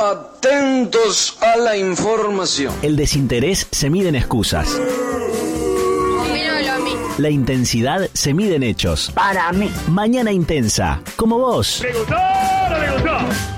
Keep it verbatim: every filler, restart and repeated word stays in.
Atentos a la información. El desinterés se mide en excusas. Opínalo a mí. La intensidad se mide en hechos. Para mí. Mañana Intensa, como vos. ¿Le gustó o no le gustó?